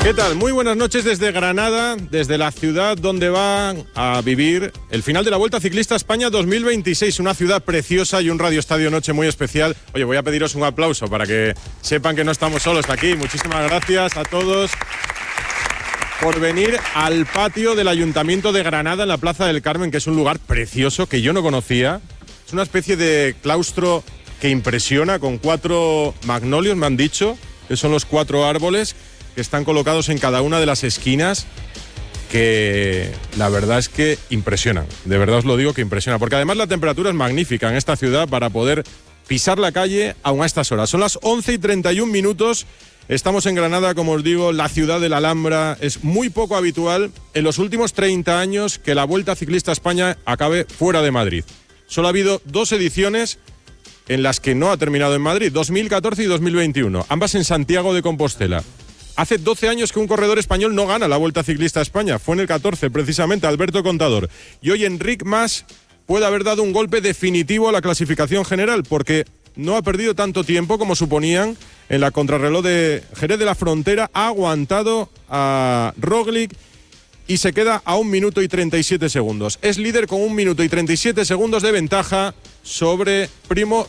¿Qué tal? Muy buenas noches desde Granada, desde la ciudad donde van a vivir el final de la Vuelta Ciclista España 2026, una ciudad preciosa y un Radio Estadio Noche muy especial. Oye, voy a pediros un aplauso para que sepan que no estamos solos aquí. Muchísimas gracias a todos por venir al patio del Ayuntamiento de Granada en la Plaza del Carmen, que es un lugar precioso que yo no conocía. Es una especie de claustro que impresiona, con 4 magnolios, me han dicho, que son los 4 árboles que están colocados en cada una de las esquinas, que la verdad es que impresionan. De verdad os lo digo, que impresiona, porque además la temperatura es magnífica en esta ciudad para poder pisar la calle aún a estas horas. Son las 11:31. Estamos en Granada, como os digo, la ciudad de la Alhambra. Es muy poco habitual en los últimos 30 años que la Vuelta Ciclista España acabe fuera de Madrid. Solo ha habido 2 ediciones en las que no ha terminado en Madrid, 2014 y 2021, ambas en Santiago de Compostela. Hace 12 años que un corredor español no gana la Vuelta Ciclista España, fue en el 14 precisamente, Alberto Contador. Y hoy Enric Mas puede haber dado un golpe definitivo a la clasificación general, porque no ha perdido tanto tiempo como suponían en la contrarreloj de Jerez de la Frontera, ha aguantado a Roglic y se queda a 1 minuto y 37 segundos. Es líder con 1 minuto y 37 segundos de ventaja sobre Primo